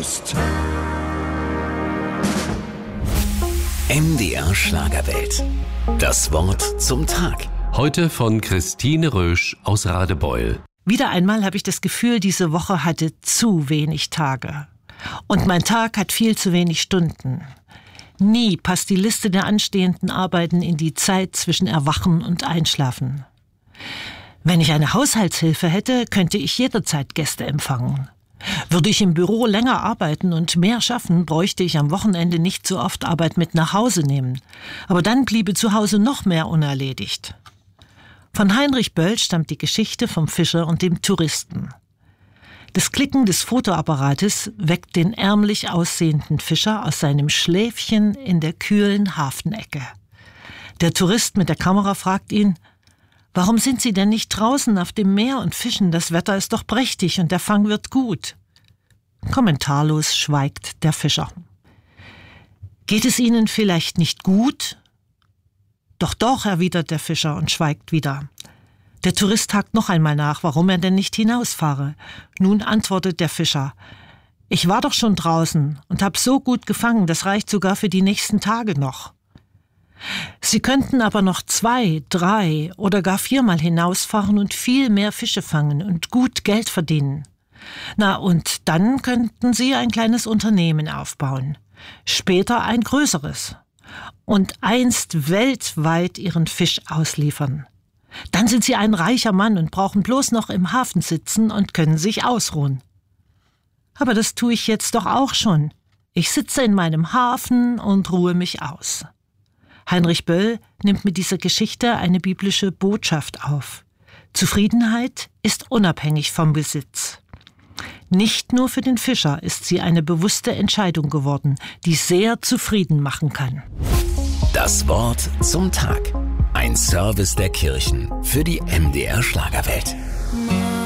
Toast. MDR Schlagerwelt. Das Wort zum Tag. Heute von Christine Rösch aus Radebeul. Wieder einmal habe ich das Gefühl, diese Woche hatte zu wenig Tage. Und mein Tag hat viel zu wenig Stunden. Nie passt die Liste der anstehenden Arbeiten in die Zeit zwischen Erwachen und Einschlafen. Wenn ich eine Haushaltshilfe hätte, könnte ich jederzeit Gäste empfangen. Würde ich im Büro länger arbeiten und mehr schaffen, bräuchte ich am Wochenende nicht so oft Arbeit mit nach Hause nehmen. Aber dann bliebe zu Hause noch mehr unerledigt. Von Heinrich Böll stammt die Geschichte vom Fischer und dem Touristen. Das Klicken des Fotoapparates weckt den ärmlich aussehenden Fischer aus seinem Schläfchen in der kühlen Hafenecke. Der Tourist mit der Kamera fragt ihn: Warum sind Sie denn nicht draußen auf dem Meer und fischen? Das Wetter ist doch prächtig und der Fang wird gut. Kommentarlos schweigt der Fischer. Geht es Ihnen vielleicht nicht gut? Doch, erwidert der Fischer und schweigt wieder. Der Tourist hakt noch einmal nach, warum er denn nicht hinausfahre. Nun antwortet der Fischer: Ich war doch schon draußen und habe so gut gefangen, das reicht sogar für die nächsten Tage noch. Sie könnten aber noch 2, 3 oder gar 4-mal hinausfahren und viel mehr Fische fangen und gut Geld verdienen. Na, und dann könnten Sie ein kleines Unternehmen aufbauen. Später ein größeres. Und einst weltweit Ihren Fisch ausliefern. Dann sind Sie ein reicher Mann und brauchen bloß noch im Hafen sitzen und können sich ausruhen. Aber das tue ich jetzt doch auch schon. Ich sitze in meinem Hafen und ruhe mich aus. Heinrich Böll nimmt mit dieser Geschichte eine biblische Botschaft auf. Zufriedenheit ist unabhängig vom Besitz. Nicht nur für den Fischer ist sie eine bewusste Entscheidung geworden, die sehr zufrieden machen kann. Das Wort zum Tag. Ein Service der Kirchen für die MDR Schlagerwelt.